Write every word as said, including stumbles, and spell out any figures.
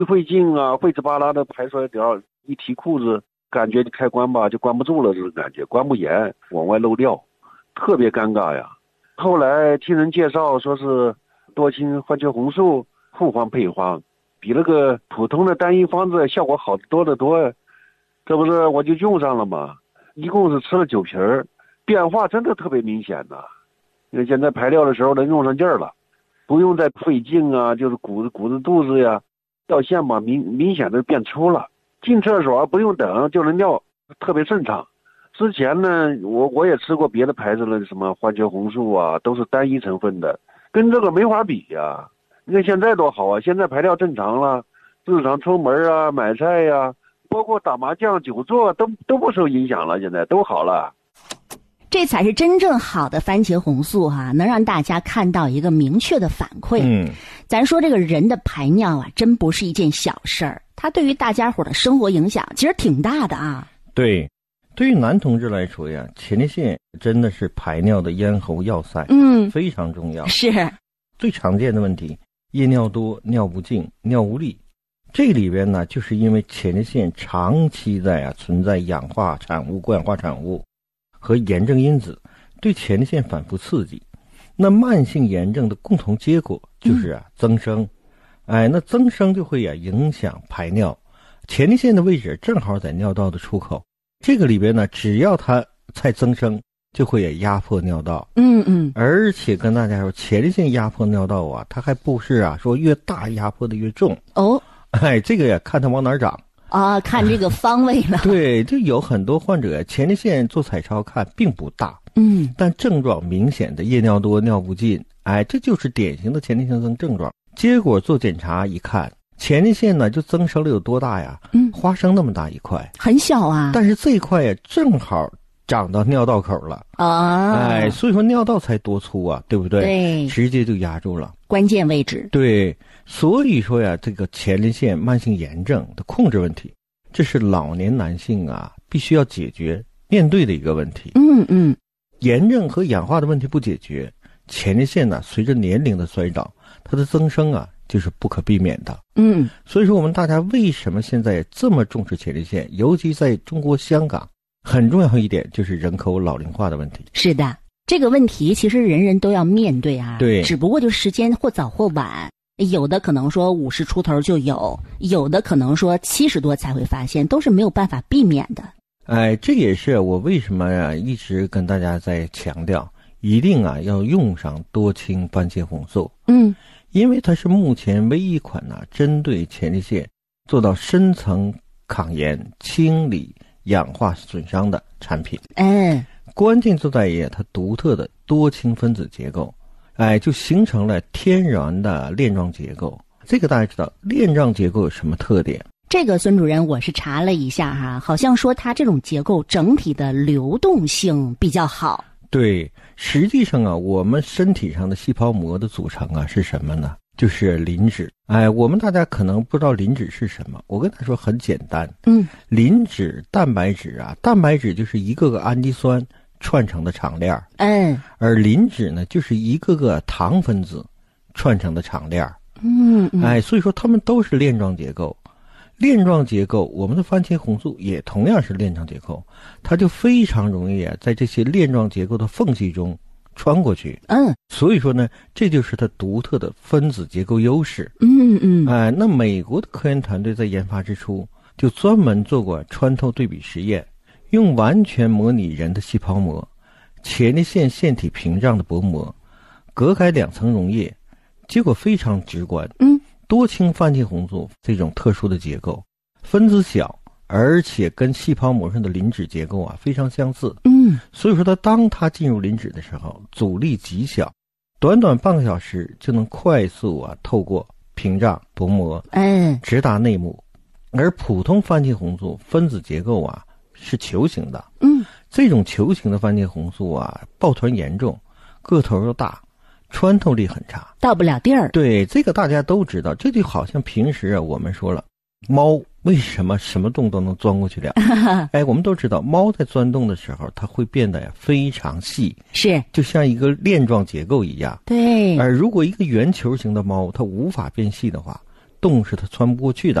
费劲啊，费兹巴拉的排出来条，一提裤子，感觉开关吧就关不住了，这种感觉关不严，往外漏掉，特别尴尬呀。后来听人介绍说是多氢番茄红素复方配方，比那个普通的单一方子效果好得多得多，这不是我就用上了吗？一共是吃了九瓶儿，变化真的特别明显呐。因为现在排尿的时候能用上劲儿了，不用再费劲啊，就是鼓着鼓着肚子呀，尿线嘛明明显的变粗了，进厕所不用等就能尿，特别顺畅。之前呢，我我也吃过别的牌子的什么番茄红素啊，都是单一成分的，跟这个没法比呀。你看现在多好啊，现在排尿正常了，日常出门啊、买菜呀、啊，包括打麻将、久坐都都不受影响了，现在都好了。 这才是真正好的番茄红素哈、啊，能让大家看到一个明确的反馈。 嗯， 咱说这个人的排尿啊，真不是一件小事儿，它对于大家伙的生活影响其实挺大的啊。 对，对于男同志来说呀，前列腺真的是排尿的咽喉要塞， 嗯， 非常重要。 是最常见的问题，夜尿多、尿不尽、尿无力，这里边呢，就是因为前列腺长期在啊存在氧化产物、过氧化产物和炎症因子，对前列腺反复刺激。那慢性炎症的共同结果就是啊、嗯、增生，哎，那增生就会啊影响排尿。前列腺的位置正好在尿道的出口，这个里边呢，只要它再增生，就会也压迫尿道。 嗯嗯， 而且跟大家说，前列腺压迫尿道啊，它还不是啊说越大压迫的越重哦。 哎，这个呀看它往哪儿长啊，看这个方位了。 对，就有很多患者前列腺做彩超看并不大， 嗯， 但症状明显的夜尿多、尿不尽，哎，这就是典型的前列腺增症状。结果做检查一看，前列腺呢就增生了有多大呀？ 嗯， 花生那么大一块， 很小啊。 但是这一块呀正好长到尿道口了啊， 哎，所以说尿道才多粗啊，对不对？ 对， 直接就压住了关键位置。 对，所以说呀，这个前列腺慢性炎症的控制问题，这是老年男性啊必须要解决面对的一个问题。 嗯嗯， 炎症和氧化的问题不解决，前列腺呢随着年龄的衰长，它的增生啊就是不可避免的。 嗯， 所以说我们大家为什么现在这么重视前列腺，尤其在中国香港，很重要一点就是人口老龄化的问题。 是的，这个问题其实人人都要面对啊。 对， 只不过就时间或早或晚，有的可能说五十出头就有，有的可能说七十多才会发现，都是没有办法避免的。 哎，这也是我为什么呀一直跟大家在强调，一定啊要用上多氢番茄红素。 嗯， 因为它是目前唯一一款呢、啊、针对前列腺做到深层抗炎、清理氧化损伤的产品。 嗯， 关键就在于它独特的多氢分子结构，哎，就形成了天然的链状结构。这个大家知道，链状结构有什么特点？ 这个孙主任我是查了一下哈，好像说它这种结构整体的流动性比较好。 对，实际上啊，我们身体上的细胞膜的组成啊是什么呢？就是磷脂。哎，我们大家可能不知道磷脂是什么，我跟他说很简单。 嗯， 磷脂、蛋白质啊，蛋白质就是一个个氨基酸串成的长链。 嗯， 而磷脂呢，就是一个个糖分子串成的长链。 嗯, 嗯， 哎，所以说它们都是链状结构。链状结构，我们的番茄红素也同样是链状结构，它就非常容易啊，在这些链状结构的缝隙中穿过去。 嗯， 所以说呢，这就是它独特的分子结构优势。 嗯嗯， 哎，那美国的科研团队在研发之初就专门做过穿透对比实验，用完全模拟人的细胞膜、前列腺腺体屏障的薄膜，隔开两层溶液，结果非常直观。 嗯。 多氢番茄红素这种特殊的结构，分子小，而且跟细胞膜上的磷脂结构啊非常相似。 嗯， 所以说它当它进入磷脂的时候，阻力极小，短短半个小时就能快速啊透过屏障薄膜， 嗯， 直达内膜。而普通番茄红素分子结构啊是球形的。 嗯， 这种球形的番茄红素啊抱团严重，个头又大，穿透力很差， 到不了地儿。 对，这个大家都知道，这就好像平时啊我们说了，猫为什么什么洞都能钻过去了？哎，我们都知道，猫在钻洞的时候，它会变得呀非常细， 是就像一个链状结构一样。 对。 而如果一个圆球形的猫它无法变细的话， 洞是它穿不过去的。